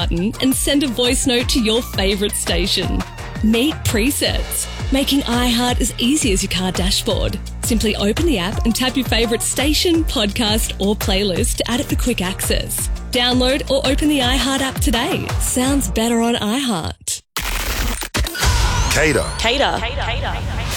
button and send a voice note to your favourite station. Meet Presets, making iHeart as easy as your car dashboard. Simply open the app and tap your favourite station, podcast or playlist to add it for quick access. Download or open the iHeart app today. Sounds better on iHeart. Cater.